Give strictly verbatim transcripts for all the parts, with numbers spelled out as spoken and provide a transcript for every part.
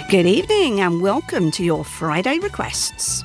Good evening and welcome to your Friday requests.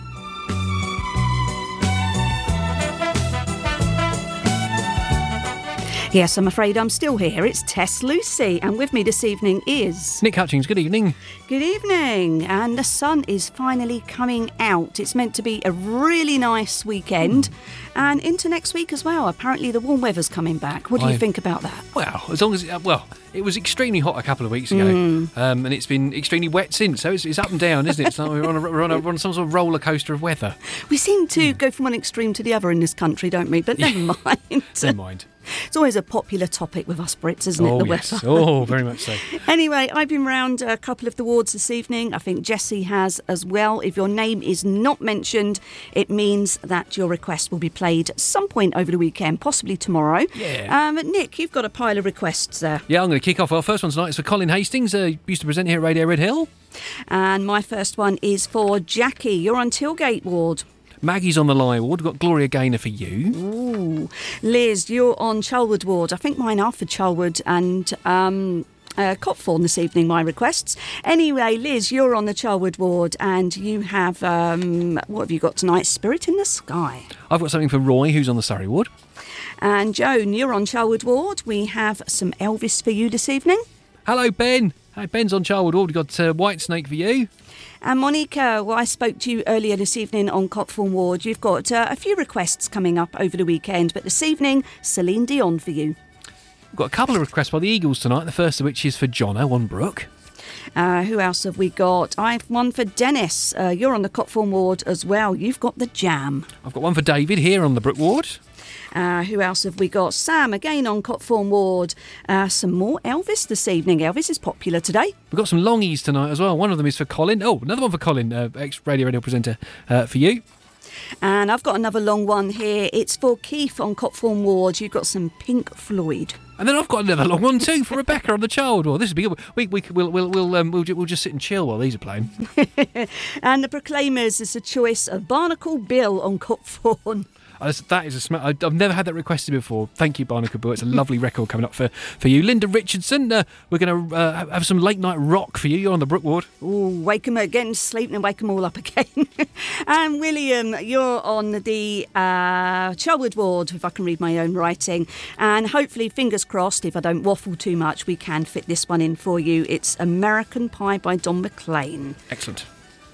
Yes, I'm afraid I'm still here. It's Tess Lucy, and with me this evening is... Nick Hutchings, good evening. Good evening. And the sun is finally coming out. It's meant to be a really nice weekend and into next week as well. Apparently the warm weather's coming back. What do you I, think about that? Well, as long as... Uh, well, it was extremely hot a couple of weeks ago, mm. um, and it's been extremely wet since, so it's, it's up and down, isn't it? It's like we're, on a, we're, on a, we're on some sort of roller coaster of weather. We seem to mm. go from one extreme to the other in this country, don't we? But never yeah. mind. Never mind. It's always a popular topic with us Brits, isn't oh, it, the yes. weather? Oh, very much so. Anyway, I've been round a couple of the wards this evening. I think Jessie has as well. If your name is not mentioned, it means that your request will be played some point over the weekend, possibly tomorrow. Yeah. Um, Nick, you've got a pile of requests there. Yeah, I'm going to kick off. Well, first one tonight is for Colin Hastings. Uh, used to present here at Radio Red Hill. And my first one is for Jackie. You're on Tilgate Ward. Maggie's on the Lie Ward. We've got Gloria Gaynor for you. Ooh. Liz, you're on Chalwood Ward. I think mine are for Chalwood and um, uh, Copthorne this evening, my requests. Anyway, Liz, you're on the Chalwood Ward and you have, um, what have you got tonight? Spirit in the Sky. I've got something for Roy, who's on the Surrey Ward. And Joan, you're on Chalwood Ward. We have some Elvis for you this evening. Hello, Ben. Hey, Ben's on Chalwood Ward. We've got uh, White Snake for you. And Monica, well, I spoke to you earlier this evening on Copthorne Ward. You've got uh, a few requests coming up over the weekend, but this evening, Celine Dion for you. We've got a couple of requests by the Eagles tonight, the first of which is for Jono on Brook. Uh, who else have we got? I've one for Dennis. Uh, you're on the Copthorne Ward as well. You've got the Jam. I've got one for David here on the Brook Ward. Uh, who else have we got? Sam, again on Copthorne Ward. Uh, some more Elvis this evening. Elvis is popular today. We've got some longies tonight as well. One of them is for Colin. Oh, another one for Colin, uh, ex-Radio Radio presenter uh, for you. And I've got another long one here. It's for Keith on Copthorne Ward. You've got some Pink Floyd. And then I've got another long one too for Rebecca on the Child Ward. This is big. We we we'll we'll we'll, um, we'll we'll just sit and chill while these are playing. And the Proclaimers is a choice of Barnacle Bill on Copthorne. Oh, that is a sm- I've never had that requested before. Thank you, Barnacle Bill. It's a lovely record coming up for, for you. Linda Richardson, uh, we're going to uh, have some late night rock for you. You're on the Brook Ward. Ooh, wake 'em again, sleep and wake 'em all up again. And William, you're on the uh, Chalwood Ward, if I can read my own writing. And hopefully, fingers crossed, if I don't waffle too much, we can fit this one in for you. It's American Pie by Don McLean. Excellent.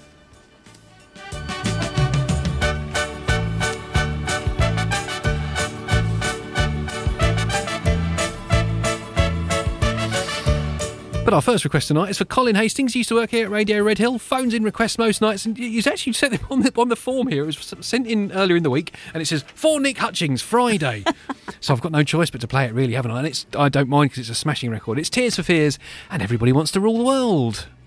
But our first request tonight is for Colin Hastings. He used to work here at Radio Red Hill. Phones in requests most nights, and he's actually sent them on the, on the form here. It was sent in earlier in the week, and it says for Nick Hutchings Friday. So I've got no choice but to play it, really, haven't I? And it's I don't mind because it's a smashing record. It's Tears for Fears, and Everybody Wants to Rule the World.